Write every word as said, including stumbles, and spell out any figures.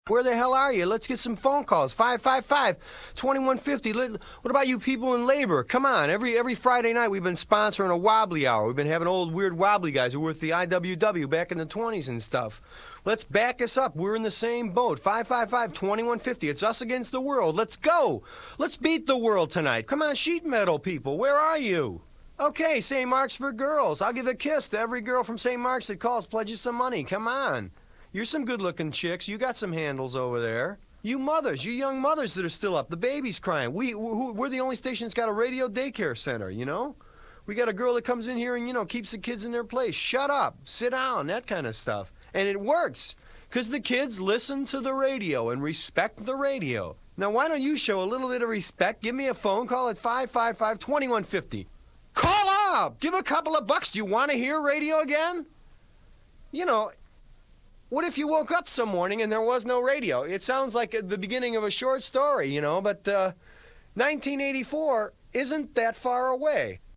Where the hell are you? Let's get some phone calls. five five five, two one five zero. What about you people in labor? Come on. Every every Friday night we've been sponsoring a wobbly hour. We've been having old weird wobbly guys who were with the I W W back in the twenties and stuff. Let's back us up. We're in the same boat. five five five, two one five zero. It's us against the world. Let's go. Let's beat the world tonight. Come on, sheet metal people. Where are you? Okay, Saint Mark's for girls. I'll give a kiss to every girl from Saint Mark's that calls, pledges some money. Come on. You're some good-looking chicks. You got some handles over there. You mothers, you young mothers that are still up. The baby's crying. We, we're the only station that's got a radio daycare center, you know? We got a girl that comes in here and, you know, keeps the kids in their place. Shut up. Sit down. That kind of stuff. And it works. Because the kids listen to the radio and respect the radio. Now, why don't you show a little bit of respect? Give me a phone call at five five five, two one five zero. Call up! Give a couple of bucks. Do you want to hear radio again? You know... What if you woke up some morning and there was no radio? It sounds like the beginning of a short story, you know, but uh, nineteen eighty-four isn't that far away.